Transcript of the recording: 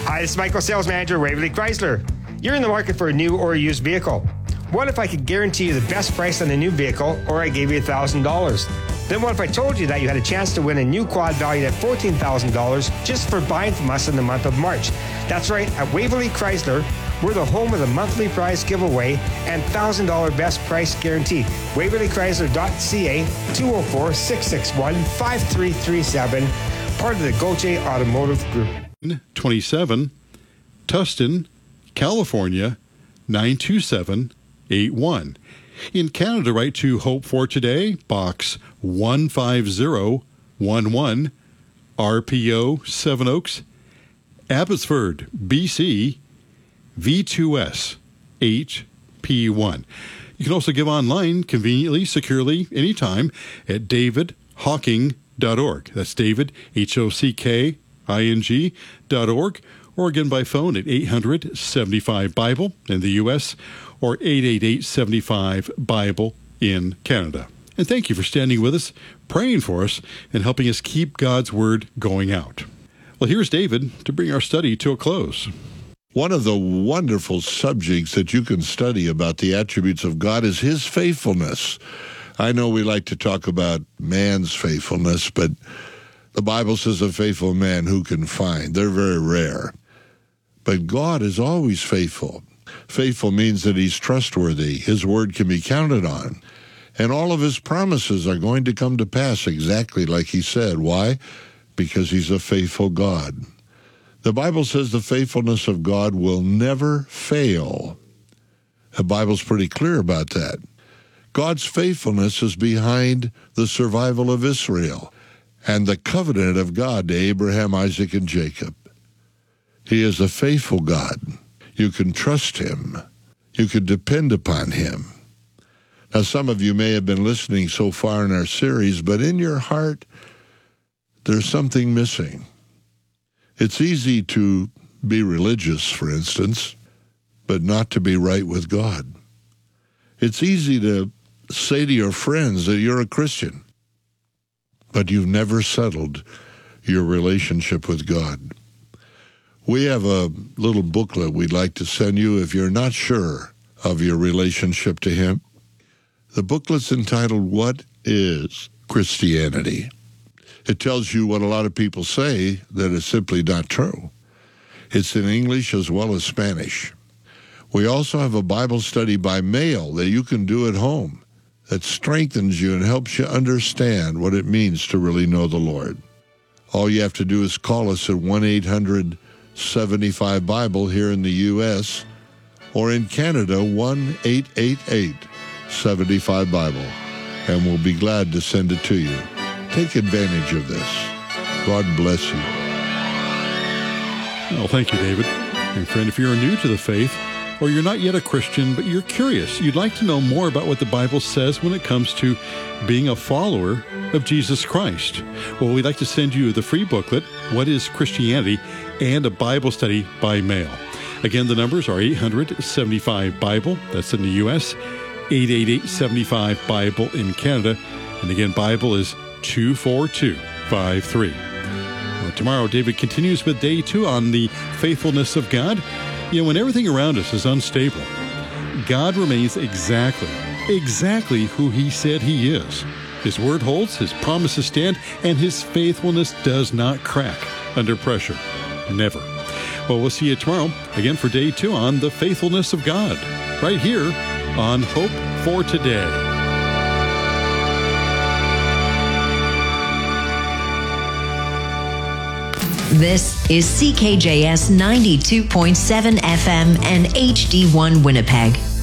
Hi, this is Michael, Sales Manager, Waverly Chrysler. You're in the market for a new or a used vehicle. What if I could guarantee you the best price on a new vehicle, or I gave you $1,000? Then what if I told you that you had a chance to win a new quad valued at $14,000 just for buying from us in the month of March? That's right, at Waverly Chrysler, we're the home of the monthly prize giveaway and $1,000 best price guarantee. WaverlyChrysler.ca, 204-661-5337, part of the Gauthier Automotive Group. 27, Tustin, California, 92781. In Canada, write to Hope for Today, Box 15011, RPO 7 Oaks, Abbotsford, BC, V2S 8P1. You can also give online conveniently, securely, anytime at davidhocking.org. That's David, HOCKING.org, or again by phone at 800-75-BIBLE in the U.S. or 888-75-BIBLE in Canada. And thank you for standing with us, praying for us, and helping us keep God's Word going out. Well, here's David to bring our study to a close. One of the wonderful subjects that you can study about the attributes of God is His faithfulness. I know we like to talk about man's faithfulness, but the Bible says a faithful man who can find. They're very rare. But God is always faithful. Faithful means that He's trustworthy. His word can be counted on. And all of His promises are going to come to pass exactly like He said. Why? Because He's a faithful God. The Bible says the faithfulness of God will never fail. The Bible's pretty clear about that. God's faithfulness is behind the survival of Israel and the covenant of God to Abraham, Isaac, and Jacob. He is a faithful God. You can trust Him. You can depend upon Him. Now, some of you may have been listening so far in our series, but in your heart, there's something missing. It's easy to be religious, for instance, but not to be right with God. It's easy to say to your friends that you're a Christian, but you've never settled your relationship with God. We have a little booklet we'd like to send you if you're not sure of your relationship to Him. The booklet's entitled, What is Christianity? It tells you what a lot of people say that is simply not true. It's in English as well as Spanish. We also have a Bible study by mail that you can do at home that strengthens you and helps you understand what it means to really know the Lord. All you have to do is call us at 1-800-75-BIBLE here in the U.S. or in Canada, 1-888-75-BIBLE, and we'll be glad to send it to you. Take advantage of this. God bless you. Well, thank you, David. And friend, if you're new to the faith, or you're not yet a Christian, but you're curious, you'd like to know more about what the Bible says when it comes to being a follower of Jesus Christ, well, we'd like to send you the free booklet, What is Christianity, and a Bible study by mail. Again, the numbers are 800-75-BIBLE, that's in the U.S., 888-75-BIBLE in Canada, and again, Bible is 24253. Well, tomorrow, David continues with day 2 on the faithfulness of God. You know, when everything around us is unstable, God remains exactly who He said He is. His word holds, His promises stand, and His faithfulness does not crack under pressure. Never. Well, we'll see you tomorrow, again for day 2 on the faithfulness of God, right here on Hope for Today. This is CKJS 92.7 FM and HD1 Winnipeg.